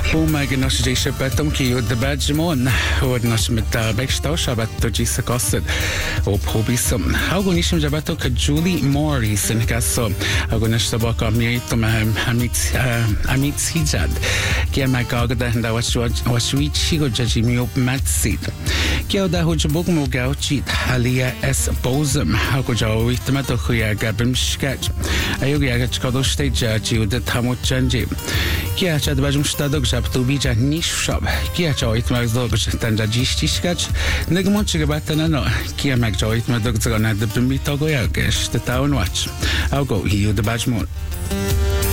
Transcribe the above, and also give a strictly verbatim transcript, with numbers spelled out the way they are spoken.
Búmag nos dé se betom ciú de bedmón huad nos mit begstá se beto dí sa gosad ó pobísom. Hago nísim de beto ka Julie Morris in gaso hago nes sa baka mieitom amit amit hijad kia ma gagada handa wasui chigo jaji mi op matsid. Kia da ho jabog mo gauchi Halia S Bozum hago jawi tomato khuya gabim sketch. Ayogi aga chkado stage jaji uda tamo chanji. Kia cha da bajum stadog tu bija nish shop kia joit mag dog tanda jistiskach negmon chiga batana no kia mag joit mag dog zgana de bimito go yagesh the town watch I'll go you the bajmon